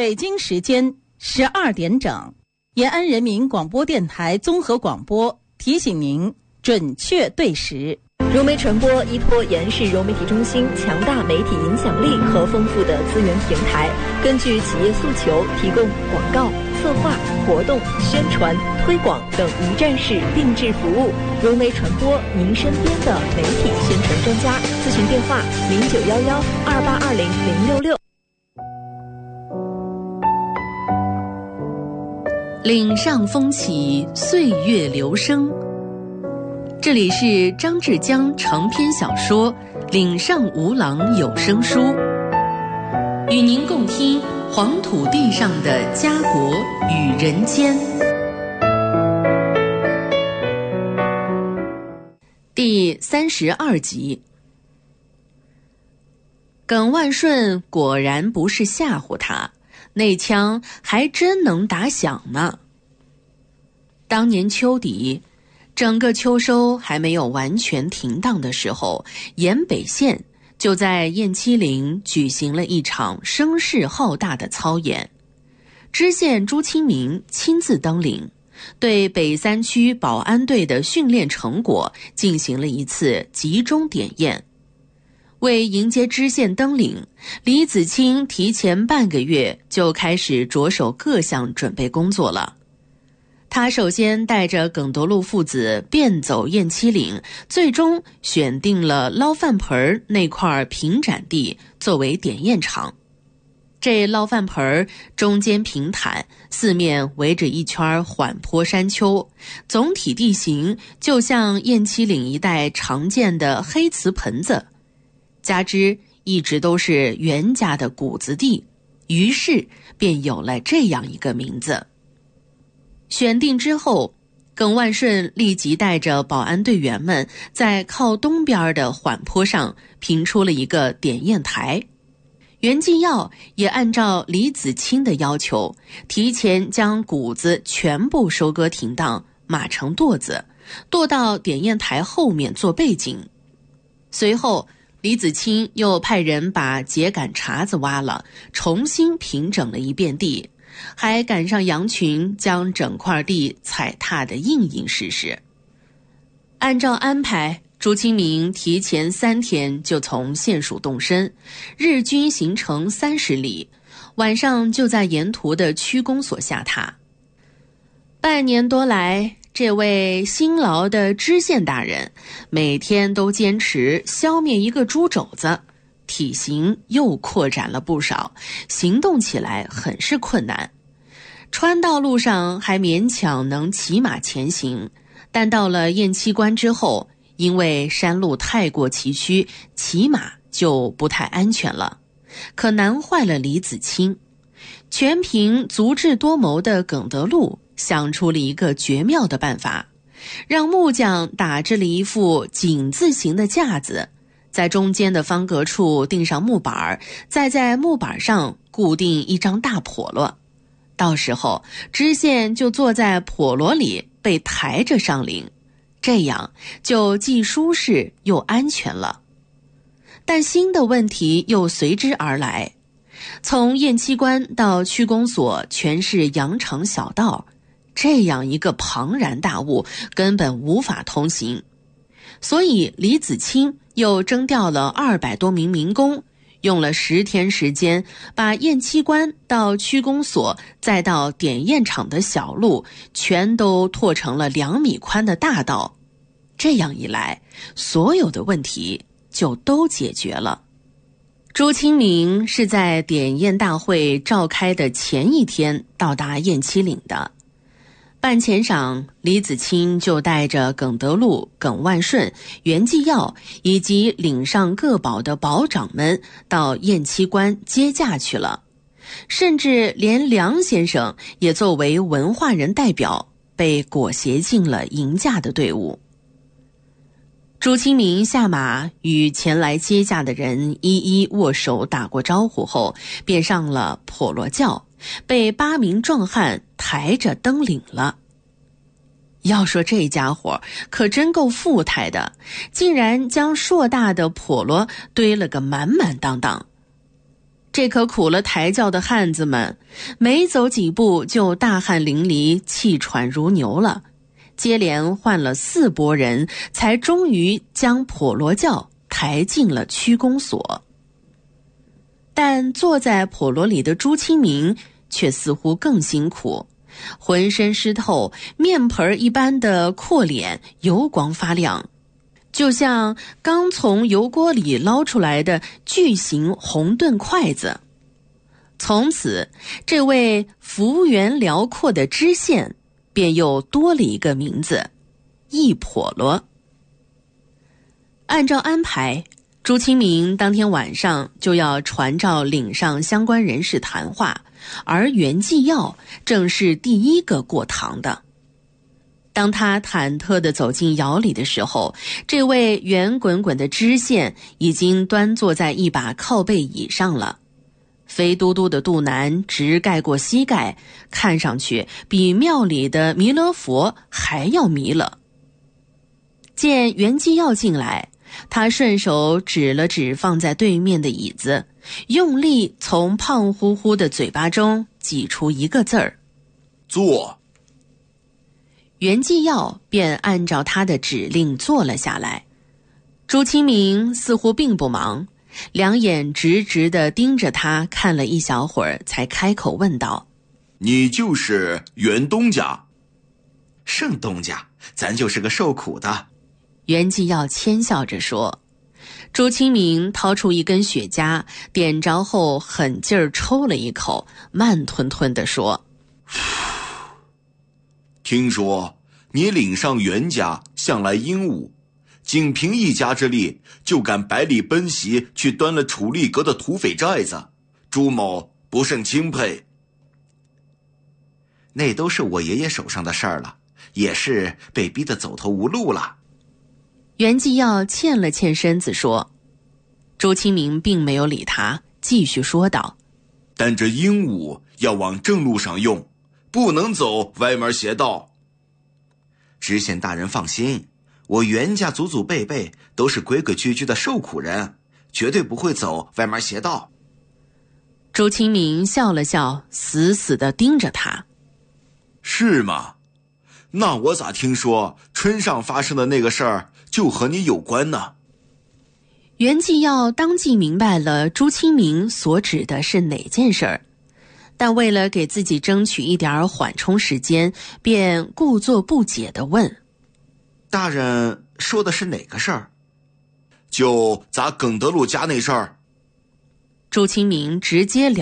北京时间12点整，延安人民广播电台综合广播提醒您准确对时。 融媒传播依托延安市融媒体中心强大媒体影响力和丰富的资源平台，根据企业诉求提供广告、策划、活动、宣传、推广等一站式定制服务。融媒传播，您身边的媒体宣传专家。咨询电话0911282066。 岭上风起，岁月流声。这里是张志江长篇小说《岭上无郎》有声书，与您共听黄土地上的家国与人间。第32集。耿万顺果然不是吓唬他，那枪还真能打响呢。当年秋底，整个秋收还没有完全停当的时候，延北县就在雁栖岭举行了一场声势浩大的操演。知县朱清明亲自登岭，对北三区保安队的训练成果进行了一次集中点验。为迎接知县登岭，李子清提前半个月就开始着手各项准备工作了。他首先带着耿德禄父子遍走雁栖岭，最终选定了捞饭盆那块平展地作为点验场。这捞饭盆中间平坦，四面围着一圈缓坡山丘，总体地形就像雁栖岭一带常见的黑瓷盆子，加之一直都是袁家的谷子地，于是便有了这样一个名字。选定之后，耿万顺立即带着保安队员们在靠东边的缓坡上评出了一个点验台。袁继耀也按照李子清的要求，提前将谷子全部收割停当，码成垛子，垛到点验台后面做背景。随后李子清又派人把秸秆茬子挖了，重新平整了一遍地，还赶上羊群将整块地踩踏得硬硬实实。按照安排，朱清明提前3天就从县署动身，日均行程30里，晚上就在沿途的区公所下榻。半年多来，这位辛劳的知县大人每天都坚持消灭一个猪肘子，体型又扩展了不少，行动起来很是困难。川道路上还勉强能骑马前行，但到了雁栖关之后，因为山路太过崎岖，骑马就不太安全了，可难坏了李子清。全凭足智多谋的耿德禄想出了一个绝妙的办法，让木匠打制了一副井字形的架子，在中间的方格处钉上木板，再在木板上固定一张大笸箩。到时候知县就坐在笸箩里被抬着上岭，这样就既舒适又安全了。但新的问题又随之而来，从雁栖关到区公所全是羊肠小道，这样一个庞然大物根本无法通行。所以李子清又征调了200多名民工，用了10天时间，把雁栖关到区公所再到点验场的小路全都拓成了2米宽的大道。这样一来，所有的问题就都解决了。朱清明是在点验大会召开的前一天到达雁栖岭的。办前晌，李子清就带着耿德禄、耿万顺、袁继耀以及岭上各保的保长们到雁栖关接驾去了，甚至连梁先生也作为文化人代表被裹挟进了迎驾的队伍。朱清明下马与前来接驾的人一一握手打过招呼后，便上了笸箩轿，被8名壮汉抬着登岭了。要说这家伙可真够富态的，竟然将硕大的笸箩堆了个满满当当。 这可苦了抬轿的汉子们，没走几步就大汗淋漓，气喘如牛了。接连换了4拨人，才终于将婆罗轿抬进了区公所。但坐在婆罗里的朱清明却似乎更辛苦，浑身湿透，面盆一般的阔脸油光发亮，就像刚从油锅里捞出来的巨型红盾筷子。从此，这位幅员辽阔的知县便又多了一个名字——一婆罗。按照安排，朱清明当天晚上就要传召岭上相关人士谈话，而袁继耀正是第一个过堂的。当他忐忑地走进窑里的时候，这位圆滚滚的知县已经端坐在一把靠背椅上了，肥嘟嘟的肚腩直盖过膝盖，看上去比庙里的弥勒佛还要弥勒。见袁继耀进来，他顺手指了指放在对面的椅子，用力从胖乎乎的嘴巴中挤出一个字儿： 坐。 袁继耀便按照他的指令坐了下来。朱清明似乎并不忙，两眼直直地盯着他看了一小会儿，才开口问道： 你就是袁东家？ 盛东家，咱就是个受苦的。 袁继耀谦笑着说。朱清明掏出一根雪茄，点着后狠劲儿抽了一口，慢吞吞地说： 听说你岭上袁家向来英武，仅凭一家之力就敢百里奔袭去端了楚力阁的土匪寨子，朱某不胜钦佩。 那都是我爷爷手上的事儿了，也是被逼得走投无路了。 袁继耀欠了欠身子说。朱清明并没有理他，继续说道： 但这鹦鹉要往正路上用，不能走歪门邪道。 知县大人放心，我袁家祖祖辈辈都是规规矩矩的受苦人，绝对不会走歪门邪道。 朱清明笑了笑，死死地盯着他。 是吗？那我咋听说春上发生的那个事儿就和你有关呢？ 袁继耀当即明白了朱清明所指的是哪件事儿，但为了给自己争取一点缓冲时间，便故作不解地问： 大人说的是哪个事儿？ 就咱耿德禄家那事儿。 朱清明直截了